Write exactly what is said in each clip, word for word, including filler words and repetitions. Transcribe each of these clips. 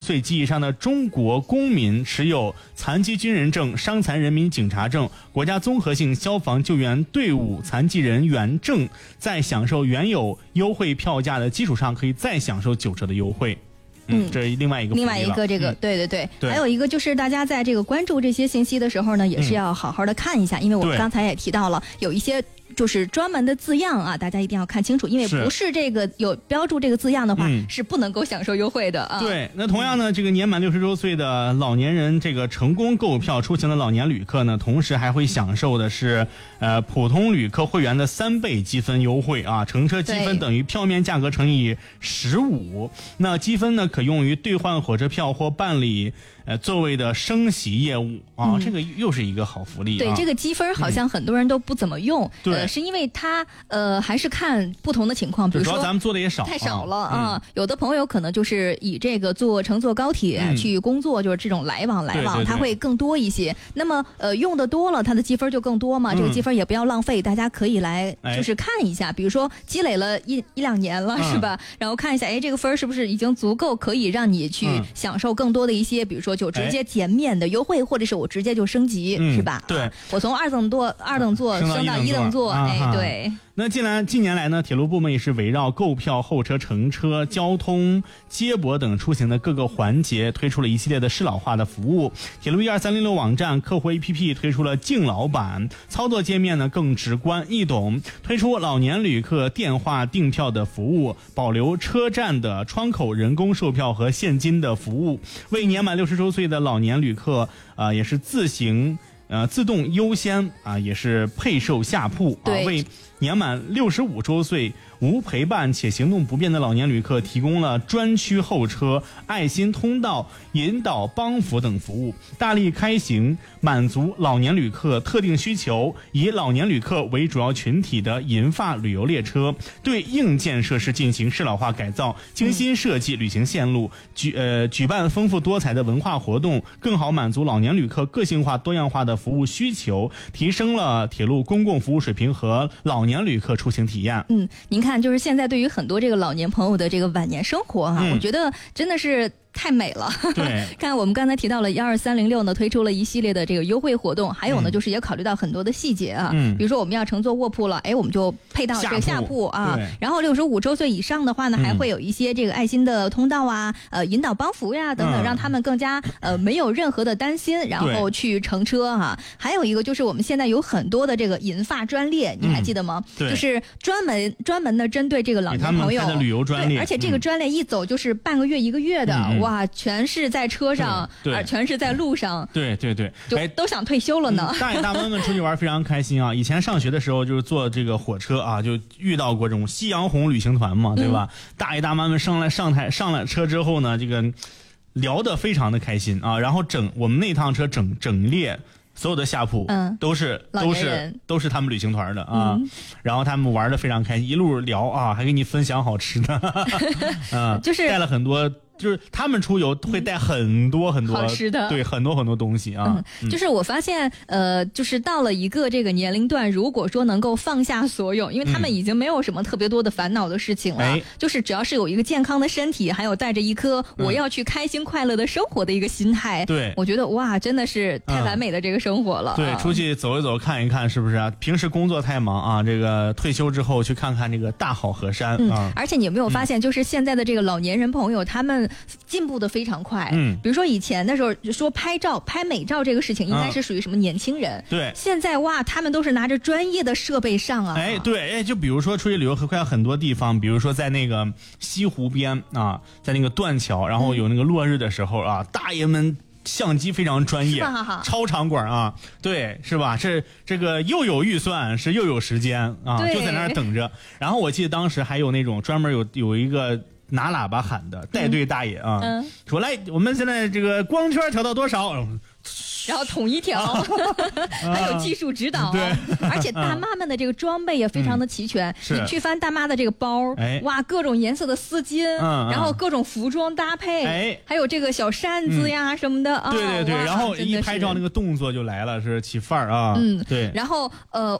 岁及以上的中国公民持有残疾军人证、伤残人民警察证、国家综合性消防救援队伍残疾人员证，在享受原有优惠票价的基础上，可以再享受九折的优惠。嗯，这是另外一个另外一个这个、嗯、对对对， 对， 还有一个就是大家在这个关注这些信息的时候呢，也是要好好的看一下，嗯、因为我们刚才也提到了有一些就是专门的字样啊，大家一定要看清楚，因为不是这个有标注这个字样的话，嗯、是不能够享受优惠的啊。 对，那同样呢，这个年满六十周岁的老年人，这个成功购票出行的老年旅客呢，同时还会享受的是呃普通旅客会员的三倍积分优惠啊，乘车积分等于票面价格乘以十五，那积分呢可用于兑换火车票或办理呃座位的升席业务啊，嗯、这个又是一个好福利、啊。 对，这个积分好像很多人都不怎么用，嗯、 对。 呃，是因为它呃还是看不同的情况，比如说主要咱们做的也少， 太少了啊。 啊、嗯。有的朋友可能就是以这个坐乘坐高铁、嗯、去工作，就是这种来往来往， 对对对， 它会更多一些。那么呃用的多了，它的积分就更多嘛。嗯、这个积分也不要浪费，大家可以来就是看一下，哎、比如说积累了一一两年了、嗯、是吧？然后看一下，哎，这个分是不是已经足够可以让你去享受更多的一些，嗯、比如说就直接减免的优惠，哎、或者是我直接就升级， 嗯、 是吧？ 对、 啊，我从二等座二等座升到一等座，哎， 啊、 对。 那近来近年来呢，铁路部门也是围绕购票、候车、乘车、交通、接驳等出行的各个环节，推出了一系列的适老化的服务。铁路一二三零六网站客户 A P P 推出了敬老版，操作界面呢更直观易懂，推出老年旅客电话订票的服务，保留车站的窗口人工售票和现金的服务，为年满六十周岁的老年旅客啊、呃、也是自行呃自动优先啊，也是配售下铺啊，为年满六十五周岁无陪伴且行动不便的老年旅客提供了专区候车、爱心通道、引导帮扶等服务，大力开行满足老年旅客特定需求，以老年旅客为主要群体的银发旅游列车，对硬件设施进行适老化改造，精心设计旅行线路，举呃举办丰富多彩的文化活动，更好满足老年旅客个性化多样化的服务需求，提升了铁路公共服务水平和老年旅客出行体验。 嗯，您看，就是现在对于很多这个老年朋友的这个晚年生活哈、啊嗯，我觉得真的是太美了。 对， 看我们刚才提到了一二三零六呢，推出了一系列的这个优惠活动，还有呢、嗯、就是也考虑到很多的细节啊，嗯，比如说我们要乘坐卧铺了，哎，我们就配到这个下铺啊，然后六十五周岁以上的话呢，还会有一些这个爱心的通道啊，呃，引导帮扶呀等等，嗯、让他们更加呃没有任何的担心，然后去乘车哈、啊。还有一个就是我们现在有很多的这个银发专列，你还记得吗？ 对， 就是专门专门的针对这个老年朋友的旅游专列， 而且这个专列一走就是半个月一个月的。嗯哇，全是在车上， 对， 全是在路上， 对对对， 就都想退休了呢。 嗯、大爷大妈们出去玩非常开心啊！以前上学的时候就是坐这个火车啊，就遇到过这种夕阳红旅行团嘛，对吧？嗯、大爷大妈们上来上台上了车之后呢，这个聊得非常的开心啊，然后整我们那趟车整整列。所有的下铺，嗯，都是都是都是他们旅行团的啊、嗯，然后他们玩得非常开心，一路聊啊，还给你分享好吃的，嗯， 就是带了很多。就是他们出游会带很多很多好吃的， 对，很多很多东西啊、 嗯。就是我发现，呃，就是到了一个这个年龄段，如果说能够放下所有，因为他们已经没有什么特别多的烦恼的事情了，嗯、就是只要是有一个健康的身体，还有带着一颗我要去开心快乐的生活的一个心态，对、嗯，我觉得哇，真的是太完美的这个生活了。 嗯、对，出去走一走，看一看，是不是啊？平时工作太忙啊，这个退休之后去看看这个大好河山、嗯、啊。 而且你有没有发现，就是现在的这个老年人朋友，他们进步的非常快，嗯，比如说以前的时候说拍照拍美照这个事情应该是属于什么年轻人， 对、嗯， 现在哇，他们都是拿着专业的设备上啊， 哎，对，哎，就比如说出去旅游，快很多地方，比如说在那个西湖边啊，在那个断桥，然后有那个落日的时候啊，嗯、大爷们相机非常专业，超长管啊，对，是吧？这这个又有预算，是又有时间啊，就在那儿等着。然后我记得当时还有那种专门有有一个。拿喇叭喊的带队大爷啊、嗯嗯，说来，我们现在这个光圈调到多少？ 然后统一调，啊、还有技术指导， 对， 而且大妈们的这个装备也非常的齐全。嗯、你去翻大妈的这个包，哎，哇，各种颜色的丝巾，嗯、然后各种服装搭配，哎，还有这个小扇子呀、嗯、什么的啊。 对对对，然后一拍照那个动作就来了，是起范儿啊。 嗯， 对。 然后呃，我。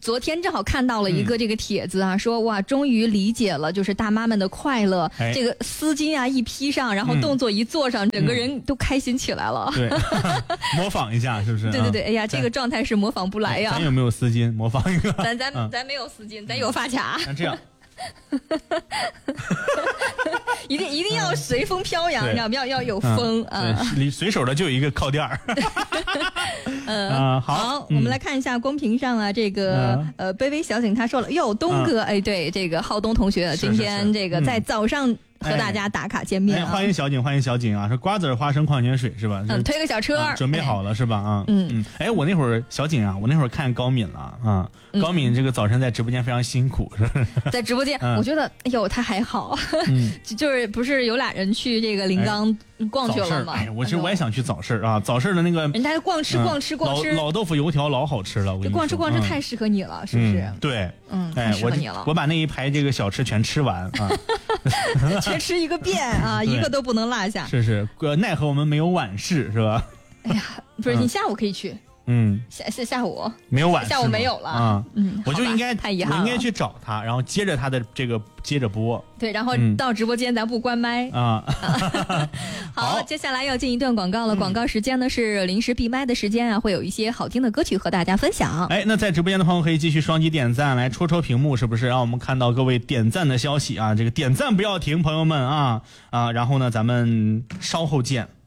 昨天正好看到了一个这个帖子啊，嗯、说哇，终于理解了，就是大妈们的快乐。哎、这个丝巾啊一披上，然后动作一做上，嗯、整个人都开心起来了。 对，模仿一下是不是？ 对对对，哎呀，这个状态是模仿不来呀。 咱有没有丝巾？模仿一个。 咱咱、嗯、咱没有丝巾，咱有发卡。 那这样。 一定一定要随风飘扬，你知道吗？要要有风啊！ 离随手的就有一个靠垫儿。 呃，好，我们来看一下公屏上啊，这个呃，卑微小景他说了，哟，东哥，哎，对，这个浩东同学今天这个在早上和大家打卡见面， 欢迎小景，欢迎小景啊！说瓜子花生矿泉水是吧？ 嗯，推个小车， 准备好了是吧？啊，嗯嗯，哎，我那会儿小景啊，我那会儿看高敏了啊。高敏这个早晨在直播间非常辛苦，是吧？ 在直播间，我觉得哎呦他还好，就是不是有俩人去这个临江逛去了吗？ 哎，我其实我也想去早市啊，早市的那个人家逛吃逛吃逛吃， 老豆腐油条老好吃了，我跟你说， 逛吃逛吃太适合你了，是不是？ 对， 嗯，太适合你了。 我把那一排这个小吃全吃完啊， 全吃一个遍啊，一个都不能落下。 是是，奈何我们没有晚市是吧？ 哎呀，不是，你下午可以去。 嗯， 下下下午没有晚， 下午没有了啊。 嗯， 我就应该太遗憾了， 我应该去找他，然后接着他的这个接着播。 对，然后到直播间咱不关麦啊。 好，接下来要进一段广告了。广告时间呢是临时闭麦的时间啊，会有一些好听的歌曲和大家分享。 哎，那在直播间的朋友可以继续双击点赞来戳戳屏幕，是不是让我们看到各位点赞的消息啊？这个点赞不要停，朋友们啊啊！然后呢，咱们稍后见。